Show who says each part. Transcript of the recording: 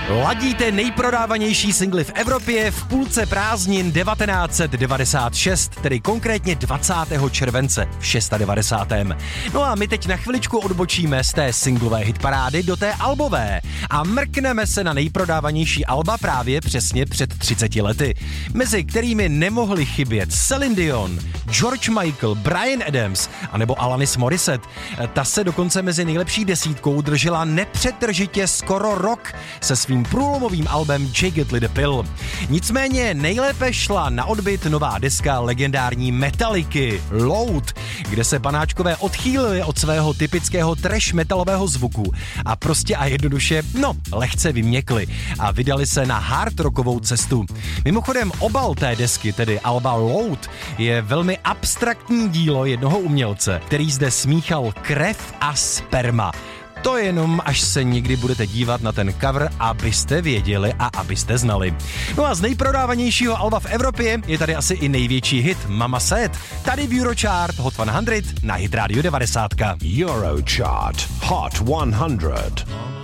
Speaker 1: Ladíte nejprodávanější singly v Evropě v půlce prázdnin 1996, tedy konkrétně 20. července v 690. No a my teď na chviličku odbočíme z té singlové hitparády do té albové a mrkneme se na nejprodávanější alba právě přesně před 30 lety, mezi kterými nemohli chybět Celine Dion, George Michael, Bryan Adams anebo Alanis Morissette. Ta se dokonce mezi nejlepší desítkou držela nepřetržitě skoro rok se svým průlomovým albem Jagged Little Pill. Nicméně nejlépe šla na odbyt nová deska legendární Metallicy Load, kde se panáčkové odchýlili od svého typického trash metalového zvuku a prostě a jednoduše, lehce vyměkli a vydali se na hard rockovou cestu. Mimochodem obal té desky, tedy alba Load, je velmi abstraktní dílo jednoho umělce, který zde smíchal krev a sperma. To jenom, až se někdy budete dívat na ten cover, abyste věděli a abyste znali. No a z nejprodávanějšího alba v Evropě je tady asi i největší hit Mama Said. Tady v Eurochart Hot 100 na Hit Radio 90.
Speaker 2: Eurochart Hot 100.